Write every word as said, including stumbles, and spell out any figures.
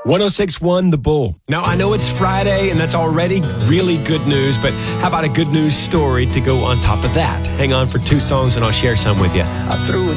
one oh six point one The Bull. Now, I know it's Friday, and that's already really good news, but how about a good news story to go on top of that? Hang on for two songs, and I'll share some with you. I threw it